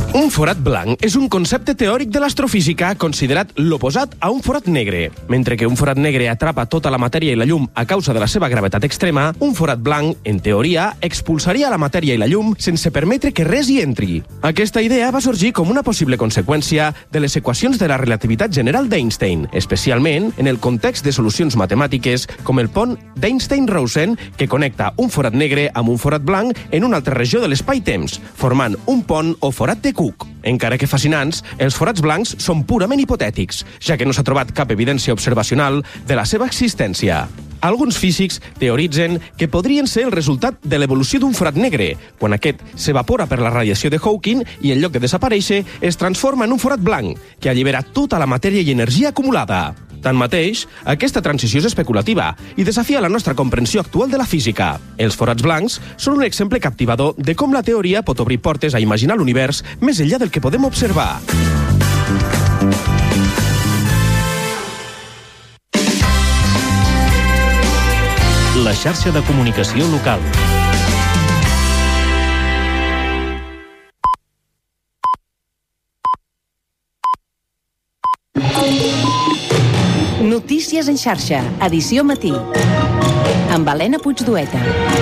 Un forat blanc és un concepte teòric de l'astrofísica considerat l'oposat a un forat negre. Mentre que un forat negre atrapa tota la matèria i la llum a causa de la seva gravetat extrema, un forat blanc, en teoria, expulsaria la matèria i la llum sense permetre que res hi entri. Aquesta idea va sorgir com una possible conseqüència de les equacions de la relativitat general d'Einstein, especialment en el context de solucions matemàtiques com el pont d'Einstein-Rosen, que connecta un forat negre amb un forat blanc en una altra regió de l'espai-temps, formant un pont o forat de Cook. Encara que fascinants, els forats blancs són purament hipotètics, ja que no s'ha trobat cap evidència observacional de la seva existència. Alguns físics teoritzen que podrien ser el resultat de l'evolució d'un forat negre, quan aquest s'evapora per la radiació de Hawking i en lloc de desaparèixer es transforma en un forat blanc, que allibera tota la matèria i energia acumulada. Tanmateix, aquesta transició és especulativa i desafia la nostra comprensió actual de la física. Els forats blancs són un exemple captivador de com la teoria pot obrir portes a imaginar l'univers més enllà del que podem observar. La xarxa de comunicació local. Notícies en xarxa, edició matí. Amb Helena Puigdueta.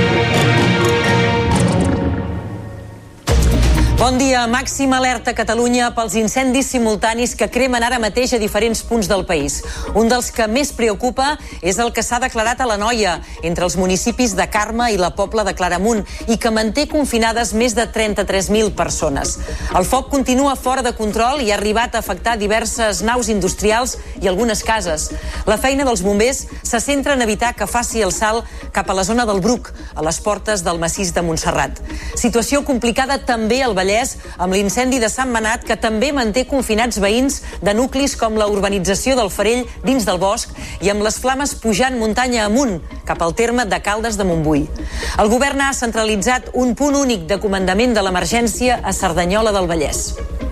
Bon dia. Màxima alerta a Catalunya pels incendis simultanis que cremen ara mateix a diferents punts del país. Un dels que més preocupa és el que s'ha declarat a l'Anoia, entre els municipis de Carme i la Pobla de Claramunt, i que manté confinades més de 33.000 persones. El foc continua fora de control i ha arribat a afectar diverses naus industrials i algunes cases. La feina dels bombers se centra en evitar que faci el salt cap a la zona del Bruc, a les portes del massís de Montserrat. Situació complicada també al Vallès, amb l'incendi de Sant Manat, que també manté confinats veïns de nuclis com la urbanització del Farell dins del bosc i amb les flames pujant muntanya amunt cap al terme de Caldes de Montbui. El govern ha centralitzat un punt únic de comandament de l'emergència a Cerdanyola del Vallès.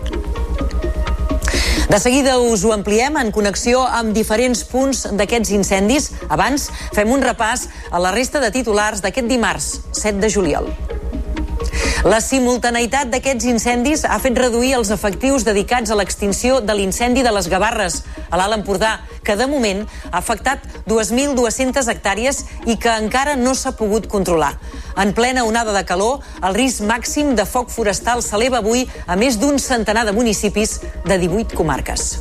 De seguida us ho ampliem en connexió amb diferents punts d'aquests incendis. Abans, fem un repàs a la resta de titulars d'aquest dimarts, 7 de juliol. La simultaneïtat d'aquests incendis ha fet reduir els efectius dedicats a l'extinció de l'incendi de les Gavarres, a l'Alt Empordà, que de moment ha afectat 2.200 hectàrees i que encara no s'ha pogut controlar. En plena onada de calor, el risc màxim de foc forestal s'eleva avui a més d'un centenar de municipis de 18 comarques.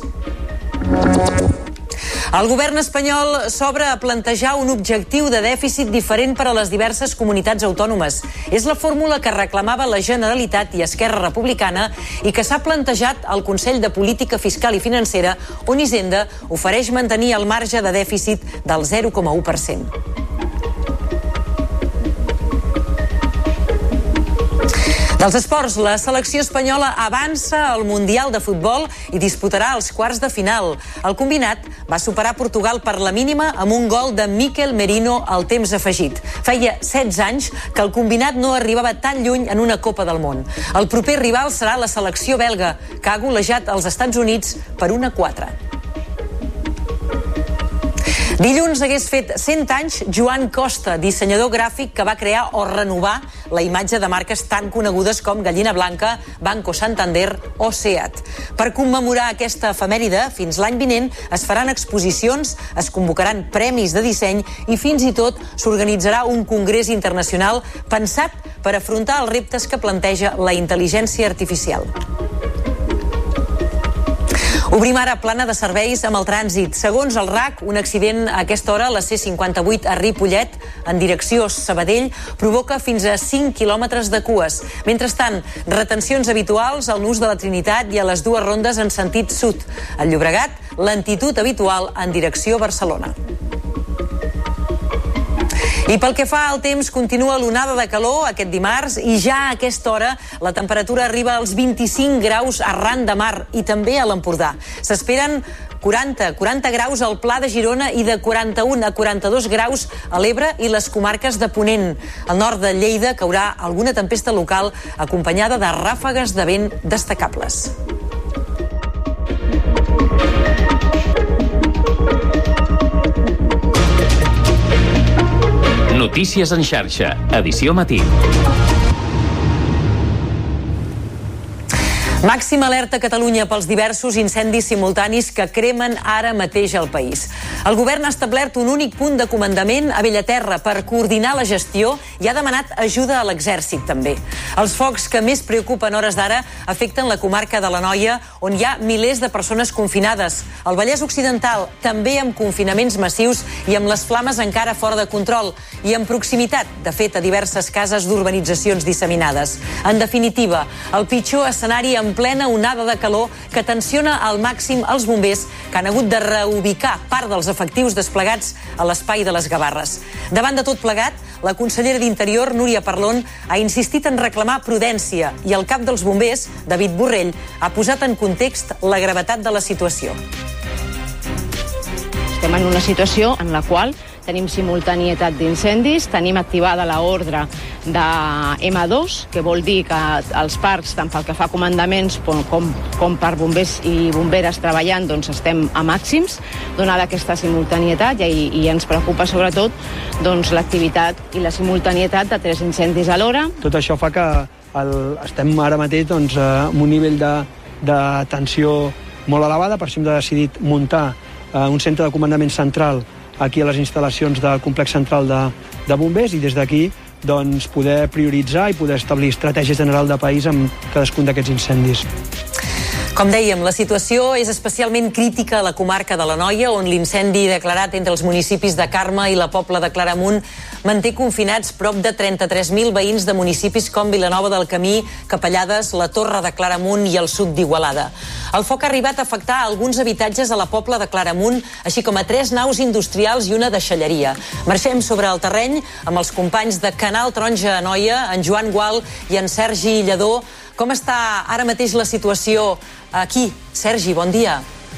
El govern espanyol s'obre a plantejar un objectiu de dèficit diferent per a les diverses comunitats autònomes. És la fórmula que reclamava la Generalitat i Esquerra Republicana i que s'ha plantejat al Consell de Política Fiscal i Financera, on Hisenda ofereix mantenir el marge de dèficit del 0,1%. Dels esports, la selecció espanyola avança al Mundial de Futbol i disputarà els quarts de final. El combinat va superar Portugal per la mínima amb un gol de Mikel Merino al temps afegit. Feia 16 anys que el combinat no arribava tan lluny en una Copa del Món. El proper rival serà la selecció belga, que ha golejat els Estats Units per 1-4. Dilluns hagués fet 100 anys Joan Costa, dissenyador gràfic que va crear o renovar la imatge de marques tan conegudes com Gallina Blanca, Banco Santander o Seat. Per commemorar aquesta efemèride, fins l'any vinent es faran exposicions, es convocaran premis de disseny i fins i tot s'organitzarà un congrés internacional pensat per afrontar els reptes que planteja la intel·ligència artificial. Obrim ara plana de serveis amb el trànsit. Segons el RAC, un accident a aquesta hora a la C58 a Ripollet, en direcció Sabadell, provoca fins a 5 quilòmetres de cues. Mentrestant, retencions habituals al nus de la Trinitat i a les dues rondes en sentit sud. Al Llobregat, lentitud habitual en direcció Barcelona. I pel que fa al temps, continua l'onada de calor aquest dimarts i ja a aquesta hora la temperatura arriba als 25 graus arran de mar i també a l'Empordà. S'esperen 40 graus al Pla de Girona i de 41 a 42 graus a l'Ebre i les comarques de Ponent. Al nord de Lleida caurà alguna tempesta local acompanyada de ràfegues de vent destacables. Notícies en xarxa, edició matí. Màxima alerta a Catalunya pels diversos incendis simultanis que cremen ara mateix al país. El govern ha establert un únic punt de comandament a Bellaterra per coordinar la gestió i ha demanat ajuda a l'exèrcit també. Els focs que més preocupen a hores d'ara afecten la comarca de l'Anoia, on hi ha milers de persones confinades. El Vallès Occidental també amb confinaments massius i amb les flames encara fora de control i en proximitat, de fet, a diverses cases d'urbanitzacions disseminades. En definitiva, el pitjor escenari en plena onada de calor que tensiona al màxim els bombers que han hagut de reubicar part dels efectius desplegats a l'espai de les Gavarres. Davant de tot plegat, la consellera d'Interior, Núria Parlon, ha insistit en reclamar prudència i el cap dels bombers, David Borrell, ha posat en context la gravetat de la situació. Estem en una situació en la qual tenim simultanietat d'incendis, tenim activada l'ordre de M2, que vol dir que els parcs, tant pel que fa a comandaments com per bombers i bomberes treballant, doncs estem a màxims, donada aquesta simultanietat, i ens preocupa sobretot doncs, l'activitat i la simultanietat de 3 incendis a l'hora. Tot això fa que estem ara mateix doncs, amb un nivell de tensió molt elevada, per això hem decidit muntar un centre de comandament central aquí a les instal·lacions del complex central de bombers i des d'aquí doncs, poder prioritzar i poder establir estratègia general de país amb cadascun d'aquests incendis. Com dèiem, la situació és especialment crítica a la comarca de l'Anoia, on l'incendi declarat entre els municipis de Carme i la Pobla de Claramunt manté confinats prop de 33.000 veïns de municipis com Vilanova del Camí, Capellades, la Torre de Claramunt i el sud d'Igualada. El foc ha arribat a afectar alguns habitatges a la Pobla de Claramunt, així com a 3 naus industrials i una deixalleria. Marxem sobre el terreny amb els companys de Canal Taronja Anoia, en Joan Gual i en Sergi Lledó. Com està ara mateix la situació aquí? Sergi, bon dia.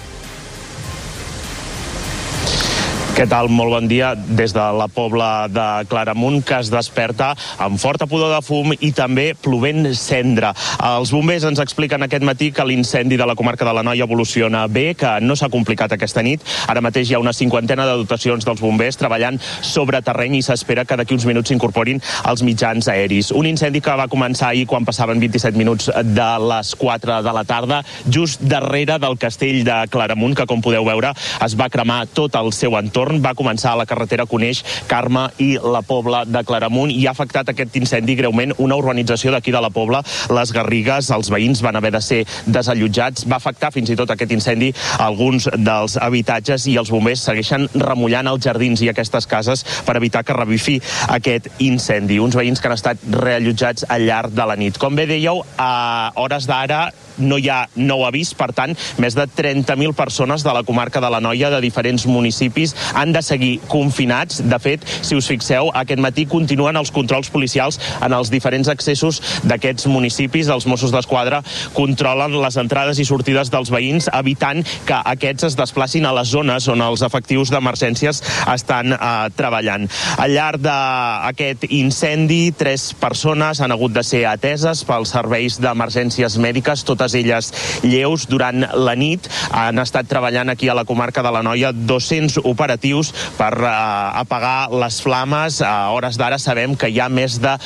Què tal? Molt bon dia des de la Pobla de Claramunt, que es desperta amb forta pudor de fum i també plovent cendra. Els bombers ens expliquen aquest matí que l'incendi de la comarca de l'Anoia evoluciona bé, que no s'ha complicat aquesta nit. Ara mateix hi ha una 50ena de dotacions dels bombers treballant sobre terreny i s'espera que d'aquí uns minuts s'incorporin els mitjans aeris. Un incendi que va començar ahir quan passaven 27 minuts de les 4 de la tarda, just darrere del castell de Claramunt, que com podeu veure es va cremar tot el seu entorn. Va començar a la carretera Coneix, Carme i la Pobla de Claramunt i ha afectat aquest incendi greument una urbanització d'aquí de la Pobla, les Garrigues. Els veïns van haver de ser desallotjats. Va afectar fins i tot aquest incendi alguns dels habitatges i els bombers segueixen remullant els jardins i aquestes cases per evitar que revifi aquest incendi. Uns veïns que han estat reallotjats al llarg de la nit. Com bé dèieu, a hores d'ara no hi ha nou avís, per tant, més de 30.000 persones de la comarca de l'Anoia de diferents municipis han de seguir confinats. De fet, si us fixeu, aquest matí continuen els controls policials en els diferents accessos d'aquests municipis. Els Mossos d'Esquadra controlen les entrades i sortides dels veïns, evitant que aquests es desplacin a les zones on els efectius d'emergències estan treballant. Al llarg d'aquest incendi, 3 persones han hagut de ser ateses pels serveis d'emergències mèdiques, totes elles lleus. Durant la nit han estat treballant aquí a la comarca de l'Anoia 200 operatius per apagar les flames. A hores d'ara sabem que hi ha més de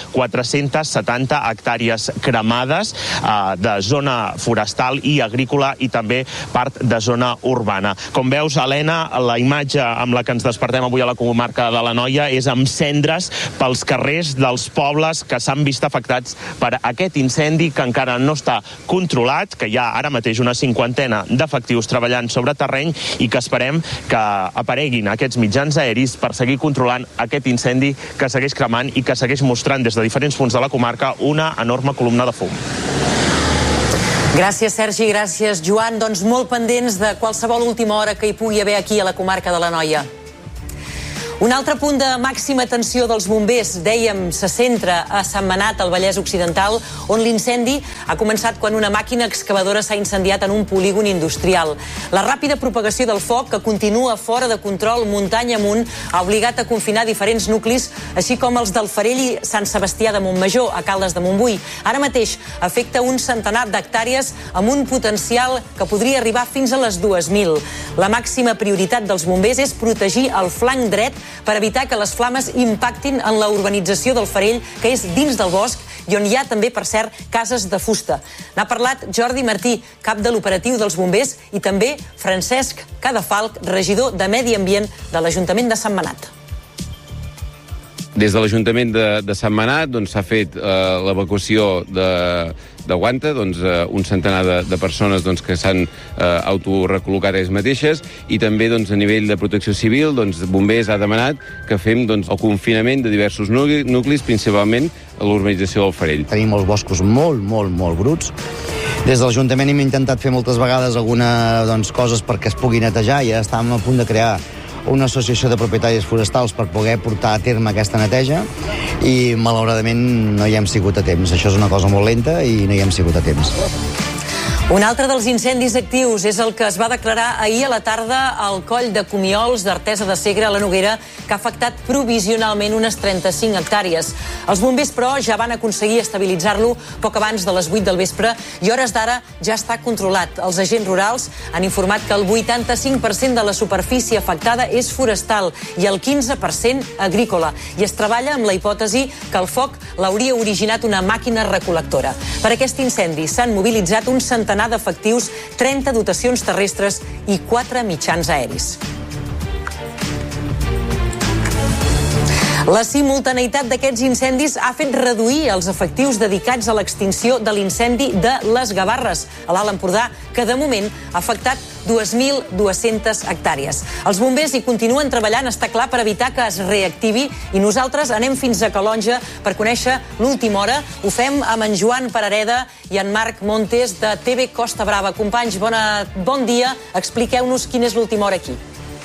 470 hectàrees cremades de zona forestal i agrícola i també part de zona urbana. Com veus, Helena, la imatge amb la que ens despertem avui a la comarca de l'Anoia és amb cendres pels carrers dels pobles que s'han vist afectats per aquest incendi que encara no està controlat, que hi ha ara mateix una 50ena d'efectius treballant sobre terreny i que esperem que apareguin aquests mitjans aeris per seguir controlant aquest incendi que segueix cremant i que segueix mostrant des de diferents punts de la comarca una enorme columna de fum. Gràcies, Sergi, gràcies, Joan. Doncs molt pendents de qualsevol última hora que hi pugui haver aquí a la comarca de l'Anoia. Un altre punt de màxima atenció dels bombers, dèiem, se centra a Sentmenat, al Vallès Occidental, on l'incendi ha començat quan una màquina excavadora s'ha incendiat en un polígon industrial. La ràpida propagació del foc, que continua fora de control muntanya amunt, ha obligat a confinar diferents nuclis, així com els del Farell i Sant Sebastià de Montmajor, a Caldes de Montbui. Ara mateix afecta un centenar d'hectàrees amb un potencial que podria arribar fins a les 2.000. La màxima prioritat dels bombers és protegir el flanc dret per evitar que les flames impactin en la urbanització del Farell, que és dins del bosc i on hi ha també, per cert, cases de fusta. N'ha parlat Jordi Martí, cap de l'operatiu dels bombers, i també Francesc Cadafalch, regidor de Medi Ambient de l'Ajuntament de Sentmenat. Des de l'Ajuntament de Sentmenat s'ha fet l'evacuació de Guanta, un centenar de persones que s'han autorrecol·locat ells mateixes, i també a nivell de protecció civil, Bombers ha demanat que fem el confinament de diversos nuclis, principalment a l'urbanització del Farell. Tenim els boscos molt bruts. Des de l'Ajuntament hem intentat fer moltes vegades algunes coses perquè es pugui netejar, i ja estàvem a punt de crear una associació de propietaris forestals per poder portar a terme aquesta neteja, i malauradament no hi hem sigut a temps. Això és una cosa molt lenta i no hi hem sigut a temps. Un altre dels incendis actius és el que es va declarar ahir a la tarda al coll de Comiols d'Artesa de Segre, a la Noguera, que ha afectat provisionalment unes 35 hectàrees. Els bombers, però, ja van aconseguir estabilitzar-lo poc abans de les 8 del vespre i hores d'ara ja està controlat. Els agents rurals han informat que el 85% de la superfície afectada és forestal i el 15% agrícola, i es treballa amb la hipòtesi que el foc l'hauria originat una màquina recol·lectora. Per aquest incendi s'han mobilitzat un centenar d'efectius, 30 dotacions terrestres i 4 mitjans aeris. La simultaneïtat d'aquests incendis ha fet reduir els efectius dedicats a l'extinció de l'incendi de les Gavarres, a l'Alt Empordà, que de moment ha afectat 2.200 hectàrees. Els bombers hi continuen treballant, està clar, per evitar que es reactivi, i nosaltres anem fins a Calonge per conèixer l'última hora. Ho fem amb en Joan Parareda i en Marc Montes de TV Costa Brava. Companys, bon dia. Expliqueu-nos quina és l'última hora aquí.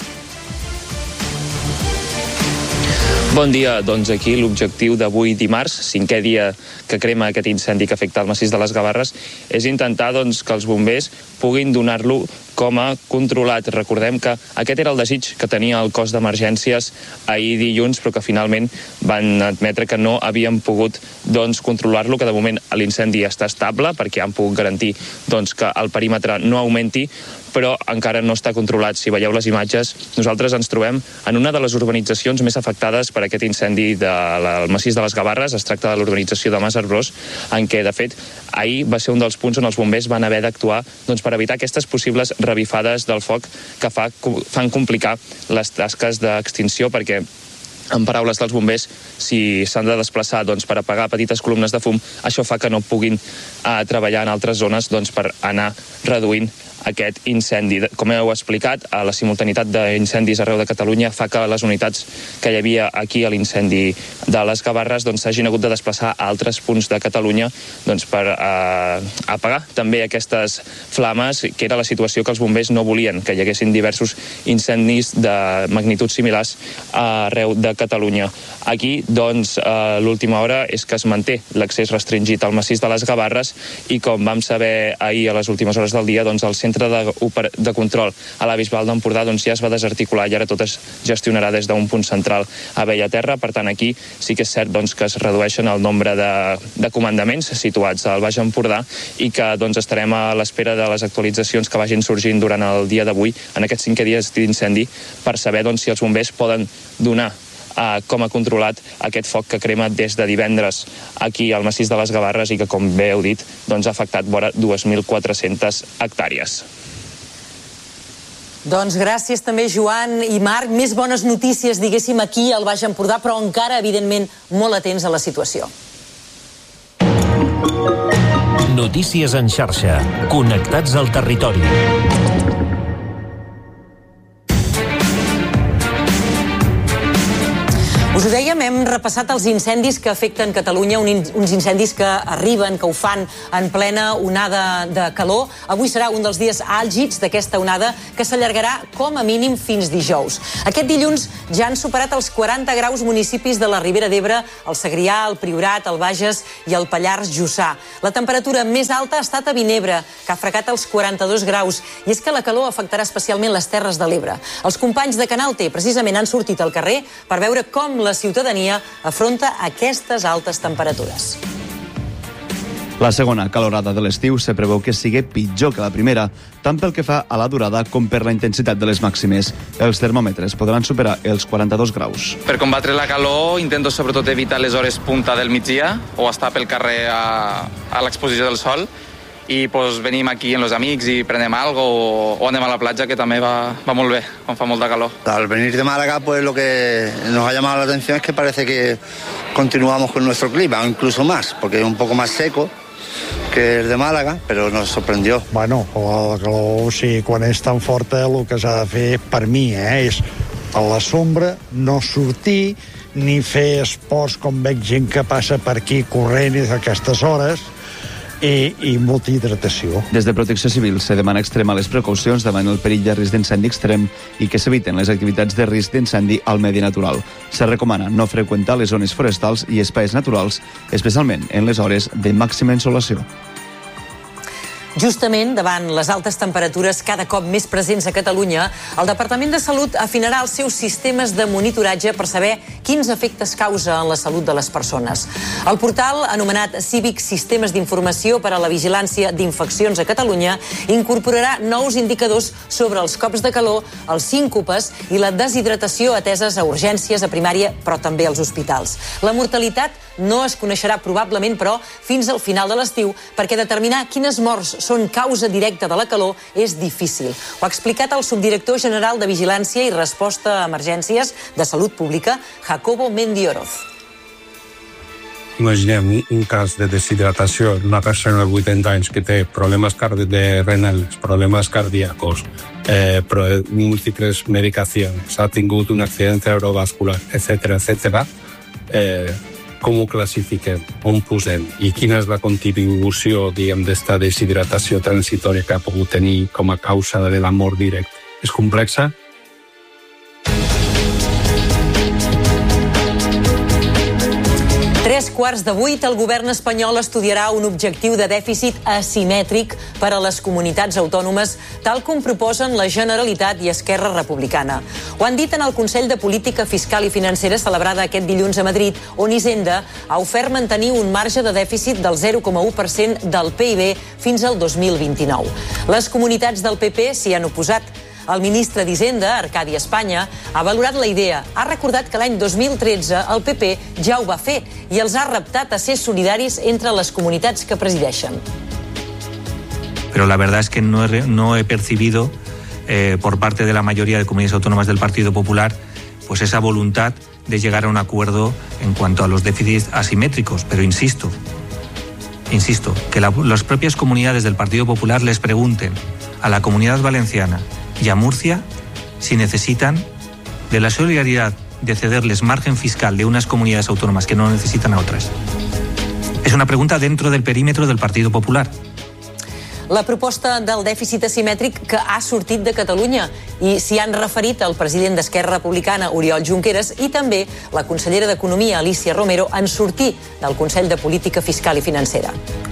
Bon dia. Doncs aquí l'objectiu d'avui dimarts, 5è dia que crema aquest incendi que afecta el massís de les Gavarres, és intentar que els bombers puguin donar-lo com a controlat. Recordem que aquest era el desig que tenia el cos d'emergències ahir dilluns, però que finalment van admetre que no havien pogut controlar-lo, que de moment l'incendi està estable perquè han pogut garantir que el perímetre no augmenti, però encara no està controlat. Si veieu les imatges, nosaltres ens trobem en una de les urbanitzacions més afectades per aquest incendi del massís de les Gavarres. Es tracta de l'urbanització de Mas Arbrós, en què, de fet, ahir va ser un dels punts on els bombers van haver d'actuar per evitar aquestes possibles revifades del foc que fan complicar les tasques d'extinció, perquè, en paraules dels bombers, si s'han de desplaçar per apagar petites columnes de fum, això fa que no puguin treballar en altres zones per anar reduint aquest incendi. Com heu explicat, la simultaneïtat d'incendis arreu de Catalunya fa que les unitats que hi havia aquí a l'incendi de les Gavarres s'hagin hagut de desplaçar a altres punts de Catalunya per apagar també aquestes flames, que era la situació que els bombers no volien, que hi haguessin diversos incendis de magnituds similars arreu de Catalunya. Aquí, l'última hora és que es manté l'accés restringit al massís de les Gavarres, i com vam saber ahir a les últimes hores del dia, el centre de control a la Bisbal d'Empordà ja es va desarticular i ara tot es gestionarà des d'un punt central a Bellaterra. Per tant, aquí sí que és cert que es redueixen el nombre de comandaments situats al Baix Empordà, i que estarem a l'espera de les actualitzacions que vagin sorgint durant el dia d'avui, en aquests 5 dies d'incendi, per saber si els bombers poden donar com ha controlat aquest foc que crema des de divendres aquí al massís de les Gavarres, i que, com bé heu dit, ha afectat vora 2.400 hectàrees. Gràcies també, Joan i Marc. Més bones notícies, diguéssim, aquí al Baix Empordà, però encara, evidentment, molt atents a la situació. Notícies en xarxa. Connectats al territori. Us ho dèiem, hem repassat els incendis que afecten Catalunya, uns incendis que arriben, que ho fan en plena onada de calor. Avui serà un dels dies àlgids d'aquesta onada, que s'allargarà com a mínim fins dijous. Aquest dilluns ja han superat els 40 graus municipis de la Ribera d'Ebre, el Segrià, el Priorat, el Bages i el Pallars Jussà. La temperatura més alta ha estat a Vinebre, que ha fregat els 42 graus, i és que la calor afectarà especialment les Terres de l'Ebre. Els companys de Canal T precisament han sortit al carrer per veure com la ciutadania afronta aquestes altes temperatures. La segona calorada de l'estiu se preveu que sigui pitjor que la primera, tant pel que fa a la durada com per la intensitat de les màximes. Els termòmetres podran superar els 42 graus. Per combatre la calor intento sobretot evitar les hores punta del migdia o estar pel carrer a l'exposició del sol i pues, venim aquí amb els amics i prenem algo o anem a la platja, que també va molt bé quan fa molta calor. Al venir de Málaga, pues lo que nos ha llamado la atención es que parece que continuamos con nuestro clima, o incluso más, porque es un poco más seco que el de Màlaga, però nos sorprendió. Bueno, la calor, sí, quan és tan forta, el que s'ha de fer, per mi, és a la sombra, no sortir, ni fer esports com veig gent que passa per aquí corrent a aquestes hores, i molta hidratació. Des de Protecció Civil se demana extremar les precaucions davant el perill de risc d'incendi extrem i que s'eviten les activitats de risc d'incendi al medi natural. Se recomana no freqüentar les zones forestals i espais naturals, especialment en les hores de màxima insolació. Justament davant les altes temperatures cada cop més presents a Catalunya, el Departament de Salut afinarà els seus sistemes de monitoratge per saber quins efectes causa en la salut de les persones. El portal, anomenat Cívic Sistemes d'Informació per a la Vigilància d'Infeccions a Catalunya, incorporarà nous indicadors sobre els cops de calor, els síncopes i la deshidratació ateses a urgències, a primària, però també als hospitals. La mortalitat no es coneixerà probablement, però, fins al final de l'estiu, perquè determinar quines morts són causa directa de la calor és difícil. Ho ha explicat el subdirector general de Vigilància i Resposta a Emergències de Salut Pública, Jacobo Mendioroz. Imaginem un cas de deshidratació d'una persona de 80 anys que té problemes renals, problemes cardíacos, múltiples medicacions, ha tingut un accident cerebrovascular, etc. Com ho classifiquem, on posem i quina és la contribució, d'esta deshidratació transitòria que ha pogut tenir com a causa de la mort directa. És complexa. Tres quarts de 8, el govern espanyol estudiarà un objectiu de dèficit asimètric per a les comunitats autònomes, tal com proposen la Generalitat i Esquerra Republicana. Ho han dit en el Consell de Política Fiscal i Financera celebrada aquest dilluns a Madrid, on Hisenda ha ofert mantenir un marge de dèficit del 0,1% del PIB fins al 2029. Les comunitats del PP s'hi han oposat. El ministre d'Hisenda, Arcadi Espanya, ha valorat la idea. Ha recordat que l'any 2013 el PP ja ho va fer i els ha reptat a ser solidaris entre les comunitats que presideixen. Pero la verdad es que no he percibido por parte de la mayoría de comunidades autónomas del Partido Popular pues esa voluntad de llegar a un acuerdo en cuanto a los déficits asimétricos. Pero insisto, que las propias comunidades del Partido Popular les pregunten a la Comunidad Valenciana y a Murcia si necesitan de la solidaridad de cederles margen fiscal de unas comunidades autónomas que no necesitan a otras. Es una pregunta dentro del perímetro del Partido Popular. La proposta del dèficit asimètric que ha sortit de Catalunya i s'hi han referit el president d'Esquerra Republicana, Oriol Junqueras, i també la consellera d'Economia, Alícia Romero, en sortir del Consell de Política Fiscal i Financera.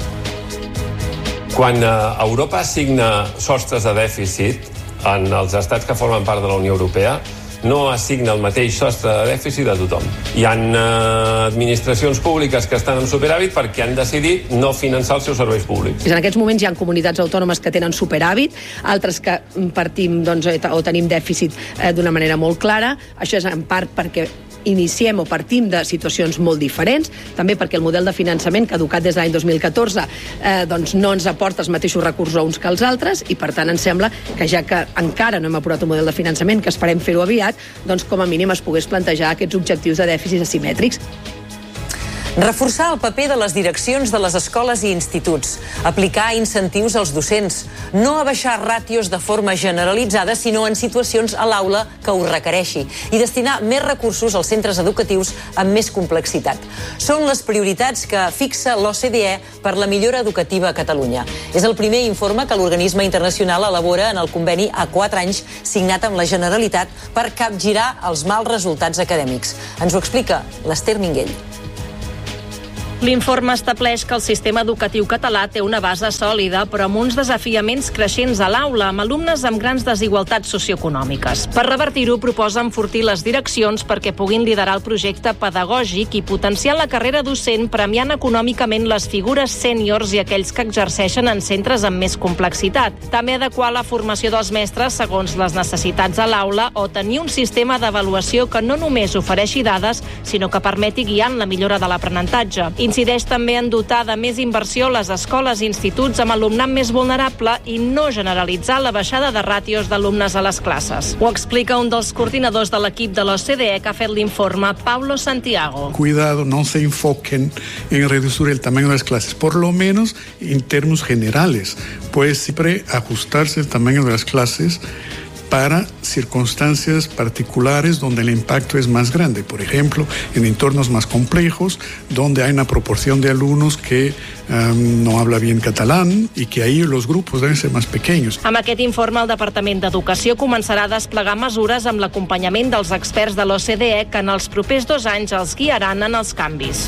Quan Europa assigna sostres de dèficit en els estats que formen part de la Unió Europea, no assigna el mateix sostre de dèficit a tothom. Hi ha administracions públiques que estan en superàvit perquè han decidit no finançar els seus serveis públics. En aquests moments hi ha comunitats autònomes que tenen superàvit, altres que partim o tenim dèficit d'una manera molt clara. Això és en part perquè iniciem o partim de situacions molt diferents, també perquè el model de finançament caducat des de l'any 2014 no ens aporta els mateixos recursos a uns que als altres i per tant ens sembla que ja que encara no hem aprovat un model de finançament, que esperem fer-ho aviat, doncs com a mínim es pogués plantejar aquests objectius de dèficits asimètrics. Reforçar el paper de les direccions de les escoles i instituts, aplicar incentius als docents, no abaixar ràtios de forma generalitzada, sinó en situacions a l'aula que ho requereixi, i destinar més recursos als centres educatius amb més complexitat. Són les prioritats que fixa l'OCDE per la millora educativa a Catalunya. És el primer informe que l'organisme internacional elabora en el conveni a 4 anys signat amb la Generalitat per capgirar els mals resultats acadèmics. Ens ho explica l'Ester Minguell. L'informe estableix que el sistema educatiu català té una base sòlida, però amb uns desafiaments creixents a l'aula, amb alumnes amb grans desigualtats socioeconòmiques. Per revertir-ho, proposa enfortir les direccions perquè puguin liderar el projecte pedagògic i potenciar la carrera docent, premiant econòmicament les figures sèniors i aquells que exerceixen en centres amb més complexitat. També adequar la formació dels mestres segons les necessitats a l'aula o tenir un sistema d'avaluació que no només ofereixi dades, sinó que permeti guiar en la millora de l'aprenentatge. Incideix també en dotar de més inversió les escoles i instituts amb alumnat més vulnerable i no generalitzar la baixada de ràtios d'alumnes a les classes. Ho explica un dels coordinadors de l'equip de l'OCDE que ha fet l'informe, Paulo Santiago. Cuidado, no se enfoquen en reducir el tamaño de las clases, por lo menos en términos generales. Puede siempre ajustarse el tamaño de las clases para circunstancias particulares donde el impacto es más grande. Por ejemplo, en entornos más complejos, donde hay una proporción de alumnos que no habla bien catalán y que ahí los grupos deben ser más pequeños. Amb aquest informe, el Departament d'Educació començarà a desplegar mesures amb l'acompanyament dels experts de l'OCDE que en els propers 2 anys els guiaran en els canvis.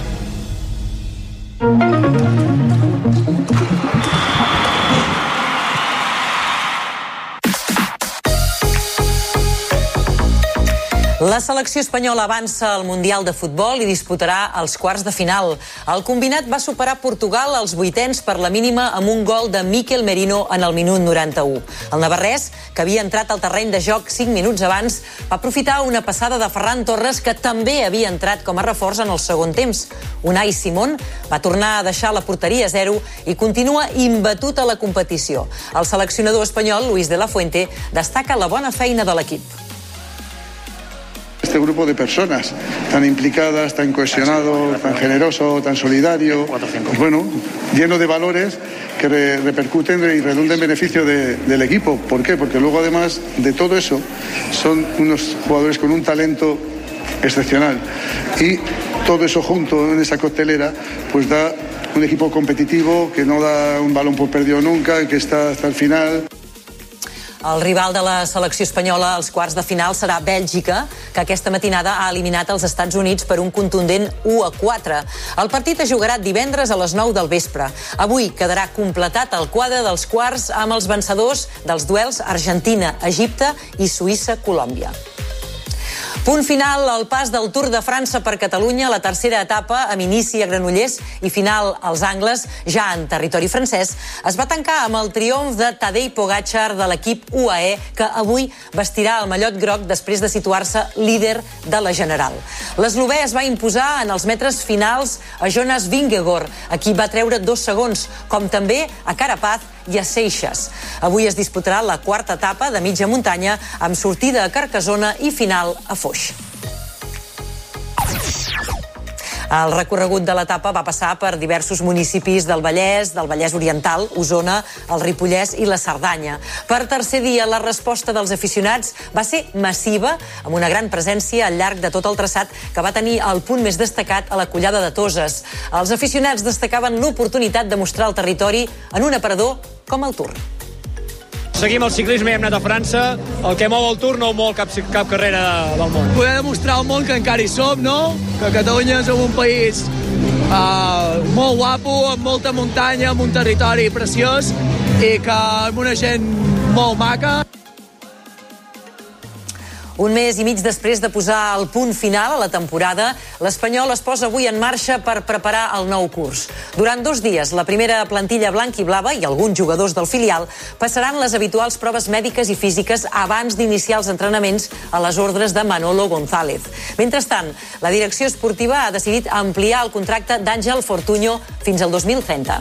La selecció espanyola avança al Mundial de Futbol i disputarà els quarts de final. El combinat va superar Portugal als 8ens per la mínima amb un gol de Mikel Merino en el minut 91. El navarrès, que havia entrat al terreny de joc 5 minuts abans, va aprofitar una passada de Ferran Torres, que també havia entrat com a reforç en el segon temps. Unai Simón va tornar a deixar la porteria a 0 i continua imbatut a la competició. El seleccionador espanyol, Luis de la Fuente, destaca la bona feina de l'equip. Este grupo de personas tan implicadas, tan cohesionado, tan generoso, tan solidario, pues bueno, lleno de valores que repercuten y redundan en beneficio del equipo. ¿Por qué? Porque luego, además de todo eso, son unos jugadores con un talento excepcional. Y todo eso junto en esa coctelera, pues da un equipo competitivo que no da un balón por perdido nunca, que está hasta el final. El rival de la selecció espanyola als quarts de final serà Bèlgica, que aquesta matinada ha eliminat els Estats Units per un contundent 1-4. El partit es jugarà divendres a les 9 del vespre. Avui quedarà completat el quadre dels quarts amb els vencedors dels duels Argentina, Egipte i Suïssa-Colòmbia. Punt final al pas del Tour de França per Catalunya, la tercera etapa, amb inici a Granollers i final als Angles, ja en territori francès, es va tancar amb el triomf de Tadej Pogačar de l'equip UAE, que avui vestirà el mallot groc després de situar-se líder de la General. L'eslovè es va imposar en els metres finals a Jonas Vingegaard, a qui va treure 2 segons, com també a Carapaz i a Seixas. Avui es disputarà la quarta etapa de mitja muntanya amb sortida a Carcassona i final a Foix. El recorregut de l'etapa va passar per diversos municipis del Vallès Oriental, Osona, el Ripollès i la Cerdanya. Per tercer dia, la resposta dels aficionats va ser massiva, amb una gran presència al llarg de tot el traçat, que va tenir el punt més destacat a la Collada de Toses. Els aficionats destacaven l'oportunitat de mostrar el territori en un aparador com el Tour. Seguim el ciclisme i hem anat a França. El que mou el Tour no mou cap carrera del món. Poder demostrar al món que encara hi som, no? Que Catalunya és un país molt guapo, amb molta muntanya, amb un territori preciós i que amb una gent molt maca. Un mes i mig després de posar el punt final a la temporada, l'Espanyol es posa avui en marxa per preparar el nou curs. Durant 2 dies, la primera plantilla blanc i blava i alguns jugadors del filial passaran les habituals proves mèdiques i físiques abans d'iniciar els entrenaments a les ordres de Manolo González. Mentrestant, la direcció esportiva ha decidit ampliar el contracte d'Àngel Fortuño fins al 2030.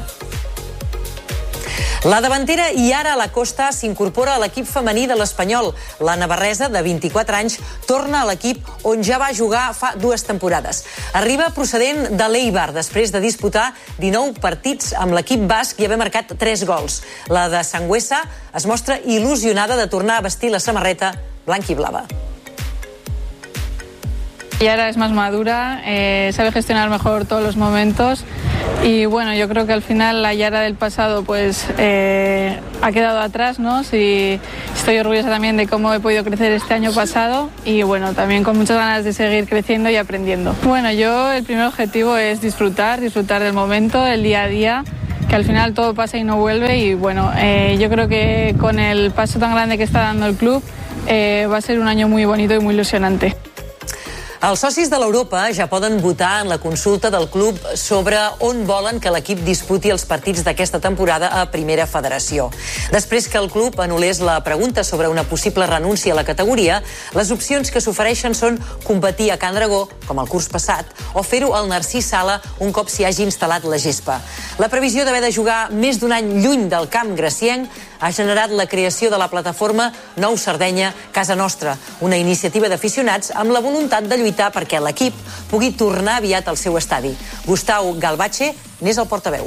La davantera Yara Lacosta s'incorpora a l'equip femení de l'Espanyol. La navarresa, de 24 anys, torna a l'equip on ja va jugar fa 2 temporades. Arriba procedent de l'Eibar, després de disputar 19 partits amb l'equip basc i haver marcat 3 gols. La de Sangüesa es mostra il·lusionada de tornar a vestir la samarreta blanc i blava. Yara es más madura, sabe gestionar mejor todos los momentos y bueno, yo creo que al final la Yara del pasado pues ha quedado atrás, ¿no? Sí, estoy orgullosa también de cómo he podido crecer este año pasado y bueno, también con muchas ganas de seguir creciendo y aprendiendo. Bueno, yo el primer objetivo es disfrutar del momento, del día a día, que al final todo pasa y no vuelve y bueno, yo creo que con el paso tan grande que está dando el club va a ser un año muy bonito y muy ilusionante. Els socis de l'Europa ja poden votar en la consulta del club sobre on volen que l'equip disputi els partits d'aquesta temporada a Primera Federació. Després que el club anul·lés la pregunta sobre una possible renúncia a la categoria, les opcions que s'ofereixen són competir a Can Dragó, com el curs passat, o fer-ho al Narcís Sala un cop s'hi hagi instal·lat la gespa. La previsió d'haver de jugar més d'un any lluny del camp gracienc ha generat la creació de la plataforma Nou Sardenya Casa Nostra, una iniciativa d'aficionats amb la voluntat de lluitar perquè l'equip pugui tornar aviat al seu estadi. Gustau Galbache n'és el portaveu.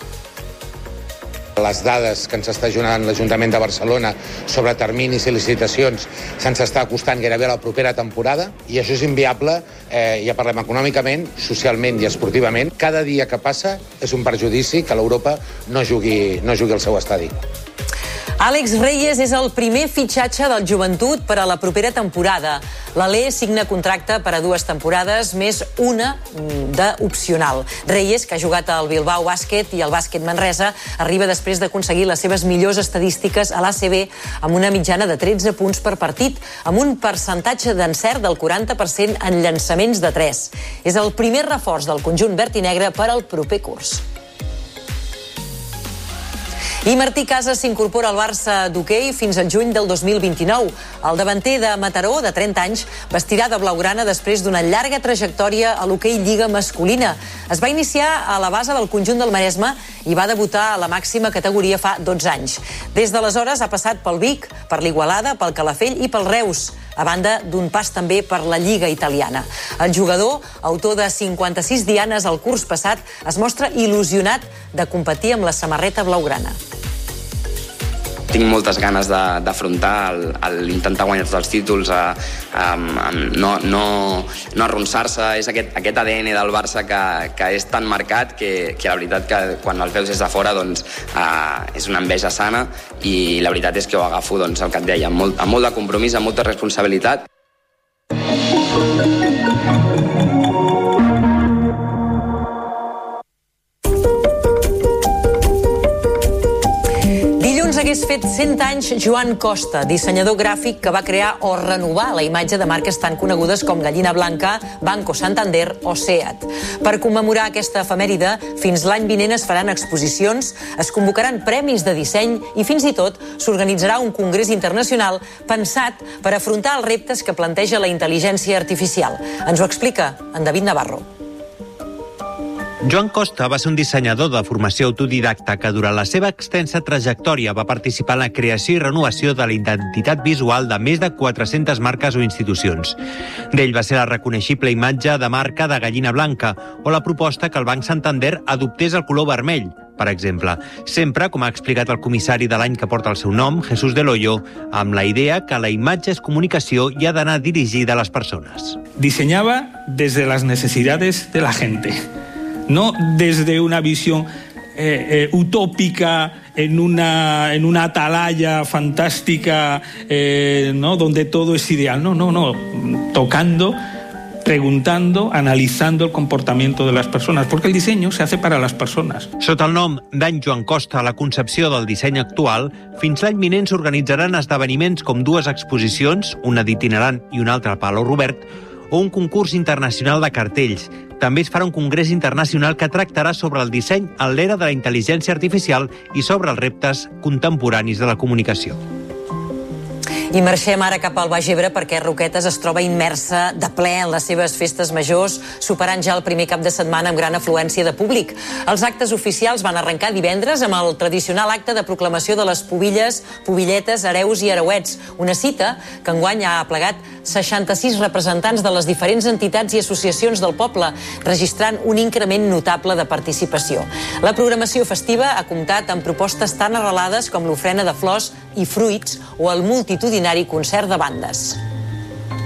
Les dades que ens està donant l'Ajuntament de Barcelona sobre terminis i licitacions se'ns està acostant gairebé a la propera temporada i això és inviable, ja parlem econòmicament, socialment i esportivament. Cada dia que passa és un perjudici que l'Europa no jugui al seu estadi. Àlex Reyes és el primer fitxatge del Joventut per a la propera temporada. L'Alé signa contracte per a 2 temporades, més una d'opcional. Reyes, que ha jugat al Bilbao Bàsquet i al Bàsquet Manresa, arriba després d'aconseguir les seves millors estadístiques a l'ACB amb una mitjana de 13 punts per partit, amb un percentatge d'encert del 40% en llançaments de 3. És el primer reforç del conjunt verd i negre per al proper curs. I Martí Casas s'incorpora al Barça d'hoquei fins al juny del 2029. El davanter de Mataró, de 30 anys, vestirà de blaugrana després d'una llarga trajectòria a l'hoquei Lliga masculina. Es va iniciar a la base del conjunt del Maresme i va debutar a la màxima categoria fa 12 anys. Des d'aleshores ha passat pel Vic, per l'Igualada, pel Calafell i pel Reus, a banda d'un pas també per la Lliga italiana. El jugador, autor de 56 dianes al curs passat, es mostra il·lusionat de competir amb la samarreta blaugrana. Tinc moltes ganes d'afrontar l'intentar guanyar tots els títols, no arronsar-se. És aquest ADN del Barça que és tan marcat que la veritat que quan el veus des de fora és una enveja sana i la veritat és que ho agafo, el que et deia, amb molt de compromís, amb molta responsabilitat. Hagués fet 100 anys Joan Costa, dissenyador gràfic que va crear o renovar la imatge de marques tan conegudes com Gallina Blanca, Banco Santander o SEAT. Per commemorar aquesta efemèride, fins l'any vinent es faran exposicions, es convocaran premis de disseny i fins i tot s'organitzarà un congrés internacional pensat per afrontar els reptes que planteja la intel·ligència artificial. Ens ho explica en David Navarro. Joan Costa va ser un dissenyador de formació autodidacta que durant la seva extensa trajectòria va participar en la creació i renovació de la identitat visual de més de 400 marques o institucions. D'ell va ser la reconeixible imatge de marca de Gallina Blanca o la proposta que el Banc Santander adoptés el color vermell, per exemple. Sempre, com ha explicat el comissari de l'any que porta el seu nom, Jesús Del Hoyo, amb la idea que la imatge és comunicació i ha d'anar dirigida a les persones. Diseñaba desde las necesidades de la gente. No desde una visión utópica en una atalaya fantástica, ¿no? Donde todo es ideal. No. Tocando, preguntando, analizando el comportamiento de las personas, porque el diseño se hace para las personas. Sota el nom d'any Joan Costa, la concepció del disseny actual, fins l'any vinent s'organitzaran esdeveniments com 2 exposicions, una d'itinerant i una altra a Palau Robert, o un concurs internacional de cartells. També es farà un congrés internacional que tractarà sobre el disseny en l'era de la intel·ligència artificial i sobre els reptes contemporanis de la comunicació. I marxem ara cap al Baix Ebre perquè Roquetes es troba immersa de ple en les seves festes majors, superant ja el primer cap de setmana amb gran afluència de públic. Els actes oficials van arrencar divendres amb el tradicional acte de proclamació de les pubilles, pubilletes, hereus i hereuets, una cita que enguany ha plegat 66 representants de les diferents entitats i associacions del poble, registrant un increment notable de participació. La programació festiva ha comptat amb propostes tan arrelades com l'ofrena de flors i fruits o el multitudinari concert de bandes.